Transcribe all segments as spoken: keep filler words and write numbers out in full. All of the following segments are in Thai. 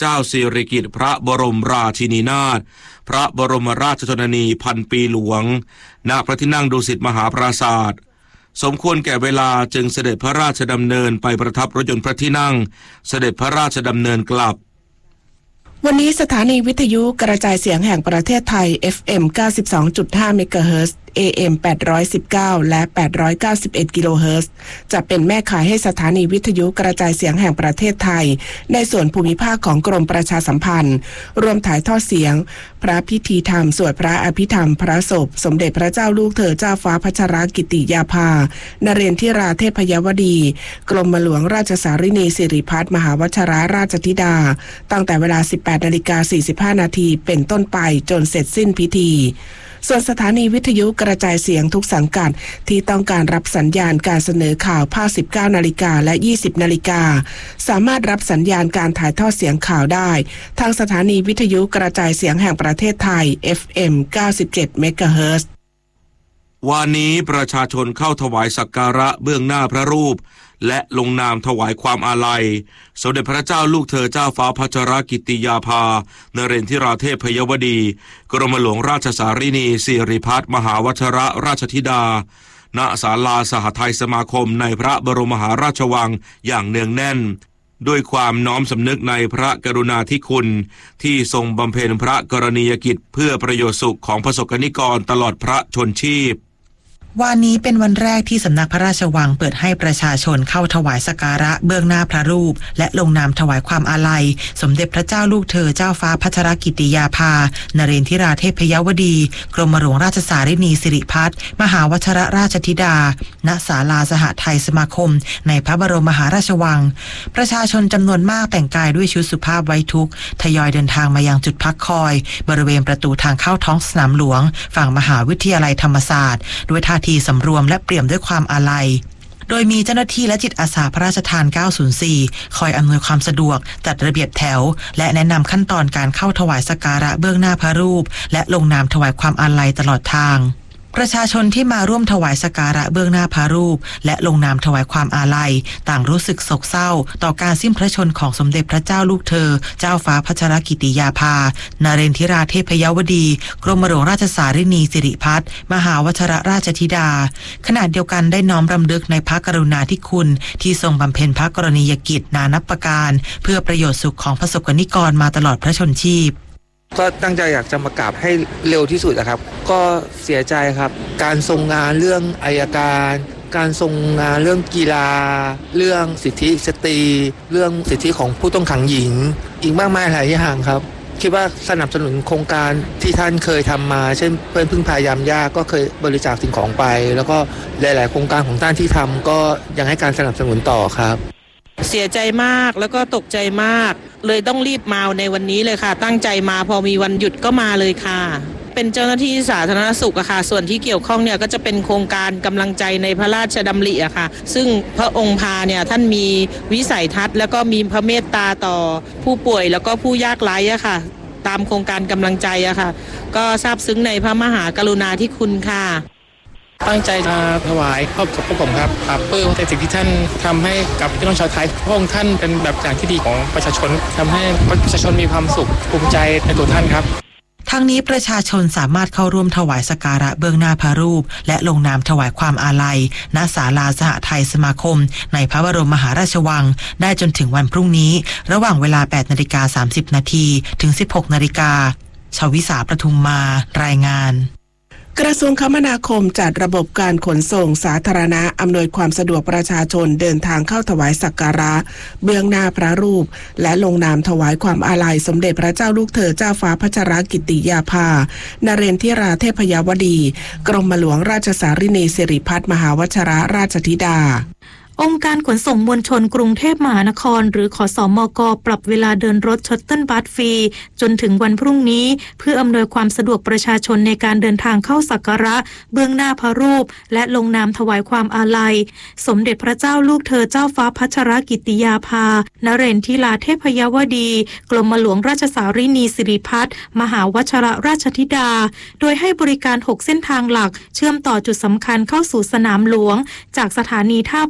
เจ้าสิริกิติ์พระบรมราชินีนาถพระบรมราชชนนีพันปีหลวงณพระที่นั่งดุสิตมหาปราสาทสมควรแก่เวลาจึงเสด็จพระราชดำเนินไปประทับรถยนต์พระที่นั่งเสด็จพระราชดำเนินกลับวันนี้สถานีวิทยุกระจายเสียงแห่งประเทศไทย เอฟ เอ็ม เก้าสิบสองจุดห้า เมกะเฮิรตซ์ เอ เอ็ม แปดร้อยสิบเก้า และ แปดร้อยเก้าสิบเอ็ด กิโลเฮิรตซ์จะเป็นแม่ข่ายให้สถานีวิทยุกระจายเสียงแห่งประเทศไทยในส่วนภูมิภาคของกรมประชาสัมพันธ์รวมถ่ายทอดเสียงพระพิธีธรรมสวดพระอภิธรรมพระศพสมเด็จพระเจ้าลูกเธอเจ้าฟ้าพัชรกิติยาภานเรนทิราเทพยวดีกรมหลวงราชสารินีสิริพัฒน์มหาวชิรราชธิดาตั้งแต่เวลา สิบแปดนาฬิกาสี่สิบห้า นาทีเป็นต้นไปจนเสร็จสิ้นพิธีส่วนสถานีวิทยุกระจายเสียงทุกสังกัดที่ต้องการรับสัญญาณการเสนอข่าวภาค สิบเก้านาฬิกาและยี่สิบนาฬิกาสามารถรับสัญญาณการถ่ายทอดเสียงข่าวได้ทางสถานีวิทยุกระจายเสียงแห่งประเทศไทย เอฟ เอ็ม เก้าสิบเจ็ด เมกะเฮิรตซ์วันนี้ประชาชนเข้าถวายสักการะเบื้องหน้าพระรูปและลงนามถวายความอาลัยสมเด็จพระเจ้าลูกเธอเจ้าฟ้าพัชรกิติยาภานเรนทิราเทพยวดีกรมหลวงราชสารินีสิริพัฒน์มหาวชิรราชธิดาณศาลาสหทัยสมาคมในพระบรมมหาราชวังอย่างเนืองแน่นด้วยความน้อมสำนึกในพระกรุณาธิคุณที่ทรงบำเพ็ญพระกรณียกิจเพื่อประโยชน์สุขของประสบกนิกรตลอดพระชนชีพวันนี้เป็นวันแรกที่สำนักพระราชวังเปิดให้ประชาชนเข้าถวายสักการะเบื้องหน้าพระรูปและลงนามถวายความอาลัยสมเด็จพระเจ้าลูกเธอเจ้าฟ้าพัชรกิติยาภานเรนทิราเทพยวดีกรมหลวงราชสารินีสิริพัฒน์มหาวชิรราชธิดาณศาลาสหทัยสมาคมในพระบรมมหาราชวังประชาชนจำนวนมากแต่งกายด้วยชุดสุภาพไว้ทุกข์ทยอยเดินทางมายังจุดพักคอยบริเวณประตูทางเข้าท้องสนามหลวงฝั่งมหาวิทยาลัยธรรมศาสตร์ด้วยท่าทีสำรวมและเปี่ยมด้วยความอาลัยโดยมีเจ้าหน้าที่และจิตอาสาพระราชทานเก้าศูนย์สี่คอยอำนวยความสะดวกจัดระเบียบแถวและแนะนำขั้นตอนการเข้าถวายสักการะเบื้องหน้าพระรูปและลงนามถวายความอาลัยตลอดทางประชาชนที่มาร่วมถวายสักการะเบื้องหน้าพระรูปและลงนามถวายความอาลัยต่างรู้สึกโศกเศร้าต่อการสิ้นพระชนของสมเด็จพระเจ้าลูกเธอเจ้าฟ้าพัชรกิติยาภานเรนทิราเทพยวดีกรมหลวงราชสารินีสิริพัฒน์มหาวชิรราชธิดาขณะเดียวกันได้น้อมรำลึกในพระกรุณาธิคุณที่ทรงบำเพ็ญพระกรณียกิจนานับประการเพื่อประโยชน์สุขของประสบกนิกรมาตลอดพระชนชีพก็ตั้งใจอยากจะมากราบให้เร็วที่สุดนะครับก็เสียใจครับการทรงงานเรื่องอัยการการทรงงานเรื่องกีฬาเรื่องสิทธิสตรีเรื่องสิทธิของผู้ต้องขังหญิงอีกมากมายหลายอย่างครับคิดว่าสนับสนุนโครงการที่ท่านเคยทำมาเช่นเพื่อนพึ่งพายามยากก็เคยบริจาคสิ่งของไปแล้วก็หลายๆโครงการของท่านที่ทำก็ยังให้การสนับสนุนต่อครับเสียใจมากแล้วก็ตกใจมากเลยต้องรีบมาในวันนี้เลยค่ะตั้งใจมาพอมีวันหยุดก็มาเลยค่ะเป็นเจ้าหน้าที่สาธารณสุขอะค่ะส่วนที่เกี่ยวข้องเนี่ยก็จะเป็นโครงการกำลังใจในพระราชดำริอะค่ะซึ่งพระองค์พาเนี่ยท่านมีวิสัยทัศน์แล้วก็มีพระเมตตาต่อผู้ป่วยแล้วก็ผู้ยากไร้อะค่ะตามโครงการกำลังใจอะค่ะก็ซาบซึ้งในพระมหากรุณาธิคุณค่ะตั้งใจมาถวายครอบครัวผมครับปราบปลื้มในสิ่งที่ท่านทำให้กับพี่น้องชาวไทยพระองค์ท่านเป็นแบบอย่างที่ดีของประชาชนทำให้ประชาชนมีความสุขภูมิใจในตัวท่านครับทั้งนี้ประชาชนสามารถเข้าร่วมถวายสักการะเบื้องหน้าพระรูปและลงนามถวายความอาลัยณศาลาสหทัยสมาคมในพระบรมมหาราชวังได้จนถึงวันพรุ่งนี้ระหว่างเวลา แปดนาฬิกาสามสิบนาทีถึง สิบหกนาฬิกาชวิสาประทุมมารายงานกระทรวงคมนาคมจัดระบบการขนส่งสาธารณะอำนวยความสะดวกประชาชนเดินทางเข้าถวายสักการะเบื้องหน้าพระรูปและลงนามถวายความอาลัยสมเด็จพระเจ้าลูกเธอเจ้าฟ้าพัชรกิติยาภานเรนทิราเทพยวดีกรมหลวงราชสารินีสิริพัฒน์มหาวชิรราชธิดาองค์การขนส่งมวลชนกรุงเทพมหานครหรือขสมก.ปรับเวลาเดินรถชัตเทิลบัสฟรีจนถึงวันพรุ่งนี้เพื่ออำนวยความสะดวกประชาชนในการเดินทางเข้าสักการะเบื้องหน้าพระรูปและลงนามถวายความอาลัยสมเด็จพระเจ้าลูกเธอเจ้าฟ้าพัชรกิติยาภานเรนทิราเทพยวดีกรมหลวงราชสารินีสิริพัฒน์มหาวชิรราชธิดาโดยให้บริการหกเส้นทางหลักเชื่อมต่อจุดสำคัญเข้าสู่สนามหลวงจากสถานีท่าพระ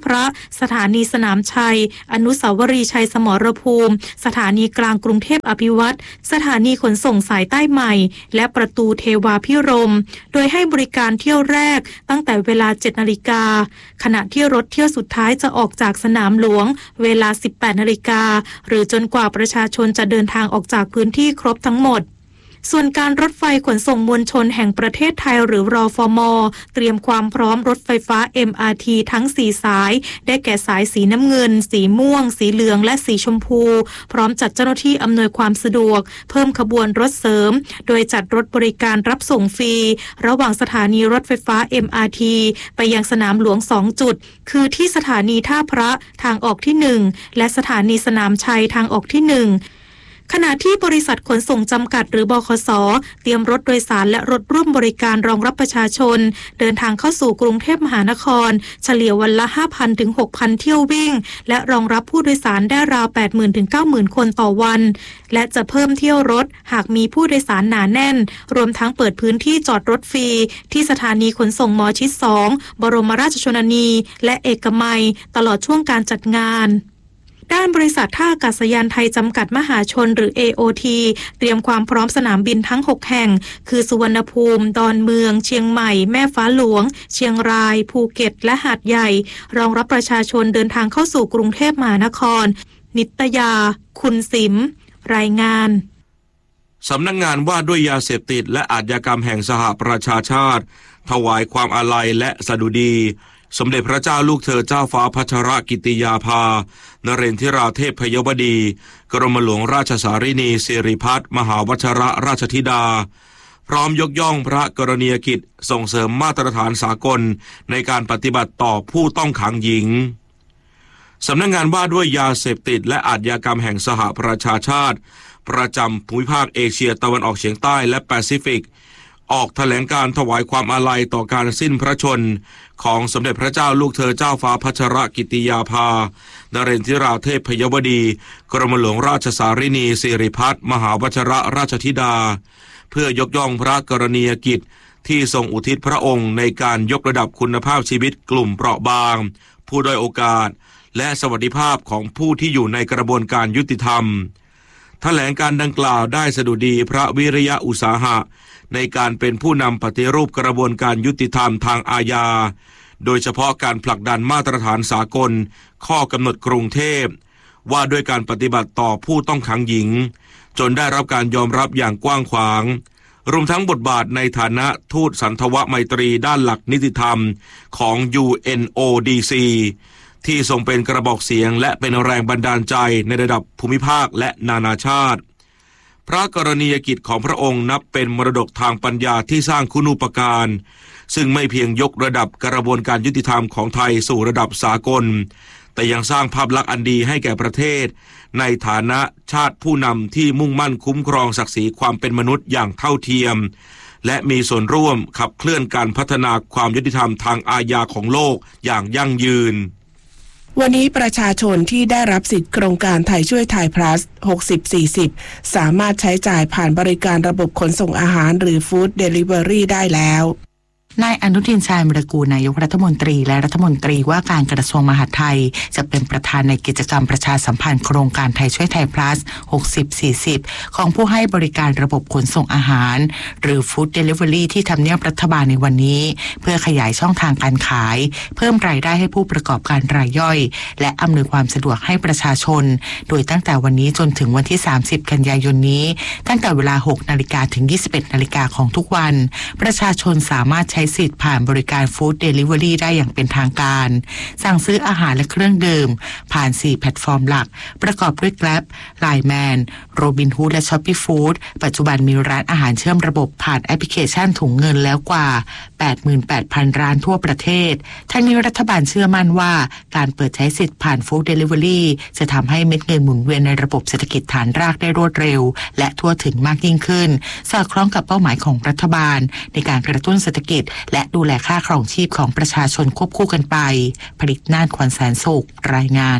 สถานีสนามชัยอนุสาวรีย์ชัยสมรภูมิสถานีกลางกรุงเทพอภิวัตรสถานีขนส่งสายใต้ใหม่และประตูเทวาพิรมโดยให้บริการเที่ยวแรกตั้งแต่เวลา เจ็ดนาฬิกาขณะที่รถเที่ยวสุดท้ายจะออกจากสนามหลวงเวลา สิบแปดนาฬิกาหรือจนกว่าประชาชนจะเดินทางออกจากพื้นที่ครบทั้งหมดส่วนการรถไฟขนส่งมวลชนแห่งประเทศไทยหรือรฟม.เตรียมความพร้อมรถไฟฟ้า เอ็ม อาร์ ที ทั้งสี่สายได้แก่สายสีน้ำเงินสีม่วงสีเหลืองและสีชมพูพร้อมจัดเจ้าหน้าที่อำนวยความสะดวกเพิ่มขบวนรถเสริมโดยจัดรถบริการรับส่งฟรีระหว่างสถานีรถไฟฟ้า เอ็ม อาร์ ที ไปยังสนามหลวงสองจุดคือที่สถานีท่าพระทางออกที่หนึ่งและสถานีสนามชัยทางออกที่หนึ่งขณะที่บริษัทขนส่งจำกัดหรือบขส.เตรียมรถโดยสารและรถร่วมบริการรองรับประชาชนเดินทางเข้าสู่กรุงเทพมหานครเฉลี่ยวันละ ห้าพัน ถึง หกพัน เที่ยววิ่งและรองรับผู้โดยสารได้ราว แปดหมื่น ถึง เก้าหมื่น คนต่อวันและจะเพิ่มเที่ยวรถหากมีผู้โดยสารหนาแน่นรวมทั้งเปิดพื้นที่จอดรถฟรีที่สถานีขนส่งหมอชิดสองบรมราชชนนีและเอกมัยตลอดช่วงการจัดงานด้านบริษัทท่าอากาศยานไทยจำกัดมหาชนหรือ เอ โอ ที เตรียมความพร้อมสนามบินทั้งหกแห่งคือสุวรรณภูมิดอนเมืองเชียงใหม่แม่ฟ้าหลวงเชียงรายภูเก็ตและหาดใหญ่รองรับประชาชนเดินทางเข้าสู่กรุงเทพมหานครนิตยาคุณสิมรายงานสำนักงานว่าด้วยยาเสพติดและอาชญากรรมแห่งสหประชาชาติถวายความอาลัยและสดุดีสมเด็จพระเจ้าลูกเธอเจ้าฟ้าพัชรกิติยาภานเรนทิราเทพพยวดีกรมหลวงราชสารินีสิริพัฒน์มหาวชิรราชธิดาพร้อมยกย่องพระกรณียกิจส่งเสริมมาตรฐานสากลในการปฏิบัติต่อผู้ต้องขังหญิงสำนักงานว่าด้วยยาเสพติดและอาชญากรรมแห่งสหประชาชาติประจำภูมิภาคเอเชียตะวันออกเฉียงใต้และแปซิฟิกออกแถลงการถวายความอาลัยต่อการสิ้นพระชนของสมเด็จพระเจ้าลูกเธอเจ้าฟ้าพัชรกิติยาภานเรนทิราเทพพยวดีกรมหลวงราชสารินีสิริพัฒน์มหาวชิรราชธิดาเพื่อยกย่องพระกรณียกิจที่ทรงอุทิศพระองค์ในการยกระดับคุณภาพชีวิตกลุ่มเปราะบางผู้ด้อยโอกาสและสวัสดิภาพของผู้ที่อยู่ในกระบวนการยุติธรรมแถลงการดังกล่าวได้สดุดีพระวิริยะอุตสาหะในการเป็นผู้นำปฏิรูปกระบวนการยุติธรรมทางอาญาโดยเฉพาะการผลักดันมาตรฐานสากลข้อกำหนดกรุงเทพว่าด้วยการปฏิบัติต่อผู้ต้องขังหญิงจนได้รับการยอมรับอย่างกว้างขวางรวมทั้งบทบาทในฐานะทูตสันทวไมตรีด้านหลักนิติธรรมของ ยู เอ็น โอ ดี ซี ที่ทรงเป็นกระบอกเสียงและเป็นแรงบันดาลใจในระดับภูมิภาคและนานาชาติพระกรณียกิจของพระองค์นับเป็นมรดกทางปัญญาที่สร้างคุณูปการซึ่งไม่เพียงยกระดับกระบวนการยุติธรรมของไทยสู่ระดับสากลแต่ยังสร้างภาพลักษณ์อันดีให้แก่ประเทศในฐานะชาติผู้นำที่มุ่งมั่นคุ้มครองศักดิ์ศรีความเป็นมนุษย์อย่างเท่าเทียมและมีส่วนร่วมขับเคลื่อนการพัฒนาความยุติธรรมทางอาญาของโลกอย่างยั่งยืนวันนี้ประชาชนที่ได้รับสิทธิโครงการไทยช่วยไทย plus หกสิบ สี่สิบ สามารถใช้จ่ายผ่านบริการระบบขนส่งอาหารหรือ Food Delivery ได้แล้วนายอนุทินชาญวิรากูลนายกรัฐมนตรีและรัฐมนตรีว่าการกระทรวงมหาดไทยจะเป็นประธานในกิจกรรมประชาสัมพันธ์โครงการไทยช่วยไทย plus หกสิบ สี่สิบ ของผู้ให้บริการระบบขนส่งอาหารหรือ Food Delivery ที่ทำเนียบรัฐบาลในวันนี้เพื่อขยายช่องทางการขายเพิ่มรายได้ให้ผู้ประกอบการรายย่อยและอำนวยความสะดวกให้ประชาชนโดยตั้งแต่วันนี้จนถึงวันที่สามสิบกันยายนนี้ตั้งแต่เวลา หกนาฬิกา ถึง ยี่สิบเอ็ดนาฬิกาของทุกวันประชาชนสามารถใช้สิทธิ์ผ่านบริการฟู้ดเดลิเวอรี่ได้อย่างเป็นทางการสั่งซื้ออาหารและเครื่องดื่มผ่านสี่แพลตฟอร์มหลักประกอบด้วย Grab ไลน์ แมน Robinhood และ Shopee Food ปัจจุบันมีร้านอาหารเชื่อมระบบผ่านแอปพลิเคชันถุงเงินแล้วกว่า แปดหมื่นแปดพัน ร้านทั่วประเทศทั้งนี้รัฐบาลเชื่อมั่นว่าการเปิดใช้สิทธิ์ผ่านฟู้ดเดลิเวอรี่จะทำให้เม็ดเงินหมุนเวียนในระบบเศรษฐกิจฐานรากได้รวดเร็วและทั่วถึงมากยิ่งขึ้นสอดคล้องกับเป้าหมายของรัฐบาลในการกระตุ้นเศรษฐกิจและดูแลค่าครองชีพของประชาชนควบคู่กันไปผลิตน่านขวัญแสนสุขรายงาน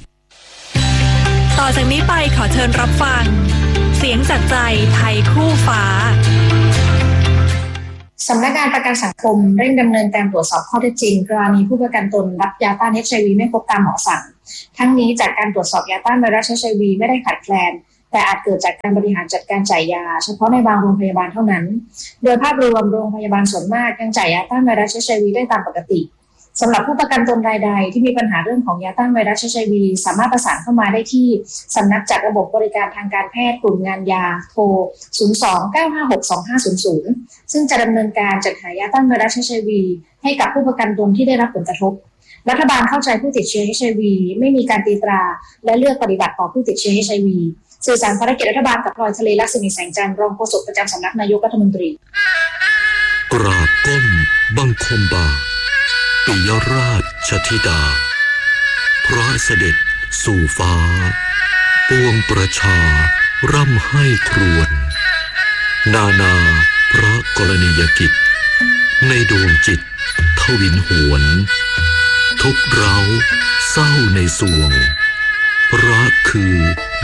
ต่อจากนี้ไปขอเชิญรับฟังเสียงจากใจไทยคู่ฟ้าสำนักงานประกันสังคมเร่งดำเนินการตรวจสอบข้อเท็จจริงกรณีผู้ประกันตนรับยาต้าน เอช ไอ วี ไม่ครบตามหมอสั่งทั้งนี้จากการตรวจสอบยาต้านไวรัส เอช ไอ วี ไม่ได้ขาดแคลนแต่อาจเกิดจากการบริหารจัดการจ่ายยาเฉพาะในบางโรงพยาบาลเท่านั้นโดยภาพรวมโรงพยาบาลส่วนมากยังจ่ายยาต้านไวรัส เอช ไอ วี ได้ตามปกติสำหรับผู้ประกันตนรายใดที่มีปัญหาเรื่องของยาต้านไวรัส เอช ไอ วี สามารถประสานเข้ามาได้ที่สำนักจัดระบบบริการทางการแพทย์กลุ่มงานยาโทร ศูนย์ สอง เก้า ห้า หก สอง ห้า ศูนย์ ศูนย์ ซึ่งจะดำเนินการจัดหายาต้านไวรัส เอช ไอ วี ให้กับผู้ประกันตนที่ได้รับผลกระทบรัฐบาลเข้าใจผู้ติดเชื้อ เอช ไอ วี ไม่มีการตีตราและเลือกปฏิบัติต่อผู้ติดเชื้อ เอช ไอ วี สื่อสารภารกิจรัฐบาลกับพลอยทะเลลักษมีแสงจันทร์รองโฆษกประจำสำนักนายกรัฐมนตรีกราบก้มบังคมบาทปิยราชธิดาพระเสด็จสู่ฟ้าปวงประชาร่ำให้ครวญนานาพระกรณียกิจในดวงจิตทวินหวนทุกเราเศร้าในสวงรักคือ